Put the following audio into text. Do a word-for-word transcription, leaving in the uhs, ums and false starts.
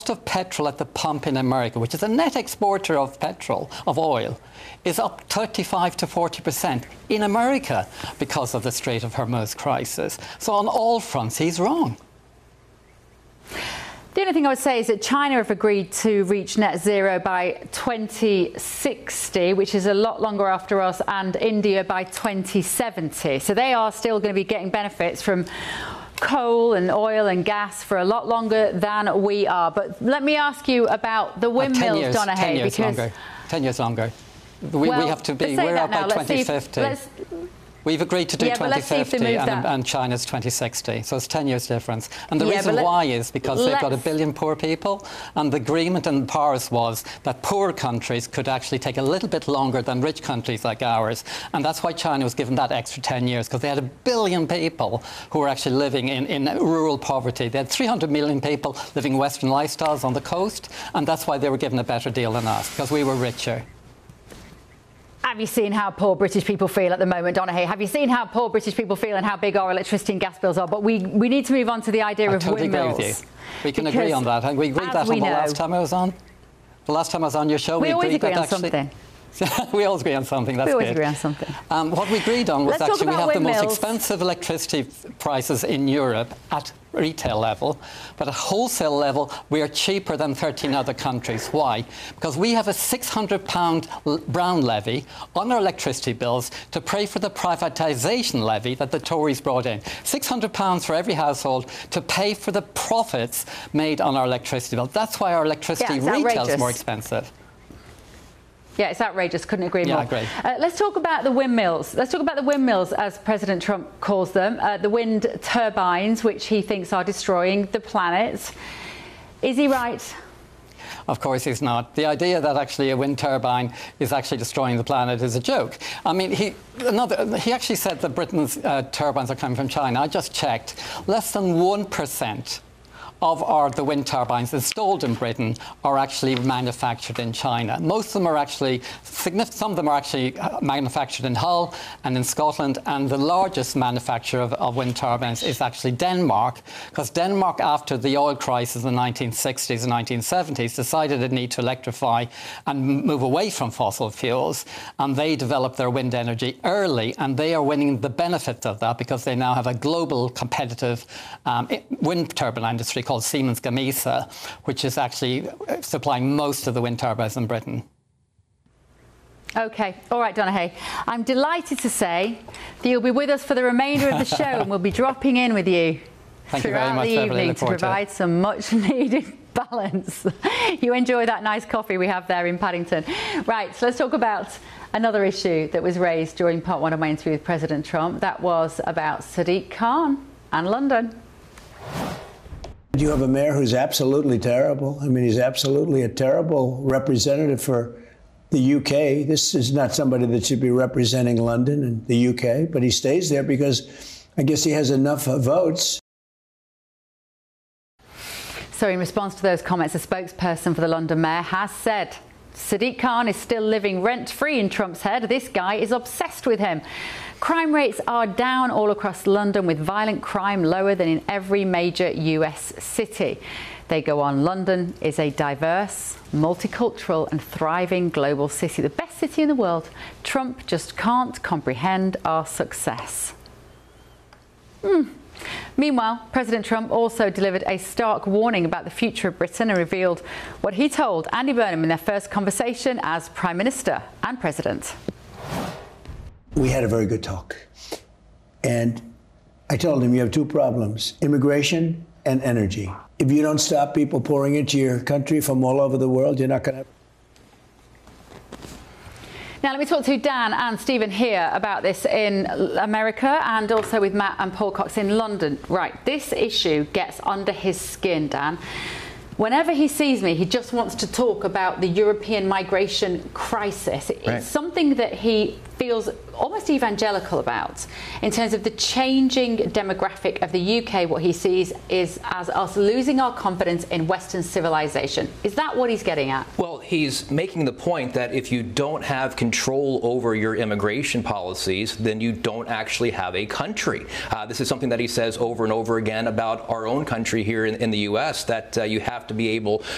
of petrol at the pump in America, which is a net exporter of petrol, of oil, is up thirty-five to forty percent in America because of the Strait of Hormuz crisis. So on all fronts, he's wrong. The only thing I would say is that China have agreed to reach net zero by twenty sixty, which is a lot longer after us, and India by twenty seventy. So they are still going to be getting benefits from coal and oil and gas for a lot longer than we are. But let me ask you about the windmills, uh, Donaghy. ten years because longer. Ten years longer. We, well, we have to be. We're We're out by now. twenty fifty. We've agreed to do yeah, twenty fifty and, and China's twenty sixty, so it's ten years difference. And the yeah, reason why is because they've got a billion poor people, and the agreement in Paris was that poor countries could actually take a little bit longer than rich countries like ours. And that's why China was given that extra ten years, because they had a billion people who were actually living in, in rural poverty. They had three hundred million people living Western lifestyles on the coast, and that's why they were given a better deal than us, because we were richer. Have you seen how poor British people feel at the moment, Donaghy? Have you seen how poor British people feel and how big our electricity and gas bills are? But we, we need to move on to the idea I of totally windmills. Agree with you. We can agree on that. And we agreed that on the know, last time I was on. The last time I was on your show, we, we always agreed agree that on actually, something. we always agree on something. That's we always good. agree on something. Um, what we agreed on was Let's actually we have windmills. the most expensive electricity prices in Europe at retail level, but at wholesale level we are cheaper than thirteen other countries. Why? Because we have a six hundred pound Brown levy on our electricity bills to pay for the privatisation levy that the Tories brought in. six hundred pounds for every household to pay for the profits made on our electricity bill. That's why our electricity yeah, retail is more expensive. Yeah, it's outrageous. Couldn't agree yeah, more. I agree. Uh, let's talk about the windmills. Let's talk about the windmills, as President Trump calls them, uh, the wind turbines, which he thinks are destroying the planet. Is he right? Of course he's not. The idea that actually a wind turbine is actually destroying the planet is a joke. I mean, he, another, he actually said that Britain's uh, turbines are coming from China. I just checked. Less than one percent of our, the wind turbines installed in Britain are actually manufactured in China. Most of them are actually, some of them are actually manufactured in Hull and in Scotland, and the largest manufacturer of, of wind turbines is actually Denmark, because Denmark, after the oil crisis in the nineteen sixties and nineteen seventies, decided it needed to electrify and move away from fossil fuels, and they developed their wind energy early, and they are winning the benefits of that because they now have a global competitive um, wind turbine industry called Siemens Gamesa, which is actually supplying most of the wind turbines in Britain. OK. All right, Donaghy. I'm delighted to say that you'll be with us for the remainder of the show, and we'll be dropping in with you Thank throughout you very much, the Beverly. evening to provide to some much-needed balance. You enjoy that nice coffee we have there in Paddington. Right, so let's talk about another issue that was raised during part one of my interview with President Trump. That was about Sadiq Khan and London. You have a mayor who's absolutely terrible. I mean, he's absolutely a terrible representative for the U K. This is not somebody that should be representing London and the U K, but he stays there because I guess he has enough votes. So in response to those comments, a spokesperson for the London mayor has said Sadiq Khan is still living rent-free in Trump's head. This guy is obsessed with him. Crime rates are down all across London, with violent crime lower than in every major U S city. They go on, London is a diverse, multicultural and thriving global city, the best city in the world. Trump just can't comprehend our success. Hmm. Meanwhile, President Trump also delivered a stark warning about the future of Britain and revealed what he told Andy Burnham in their first conversation as Prime Minister and President. We had a very good talk. And I told him you have two problems, immigration and energy. If you don't stop people pouring into your country from all over the world, you're not going to... Now, let me talk to Dan and Stephen here about this in America, and also with Matt and Paul Cox in London. Right, this issue gets under his skin, Dan. Whenever he sees me, he just wants to talk about the European migration crisis. It's right. something that he feels almost evangelical about in terms of the changing demographic of the U K. What he sees is as us losing our confidence in Western civilization. Is that what he's getting at? Well, he's making the point that if you don't have control over your immigration policies, then you don't actually have a country. Uh, this is something that he says over and over again about our own country here in, in the U S, that uh, you have to be able